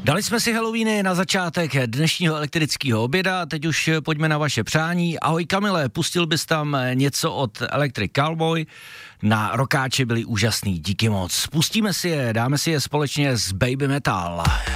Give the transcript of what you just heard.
Dali jsme si Halloweeny na začátek dnešního elektrického oběda, teď už pojďme na vaše přání. Ahoj Kamile, pustil bys tam něco od Electric Callboy? Na rokáči byli úžasný, díky moc. Pustíme si je, dáme si je společně s Baby Metal.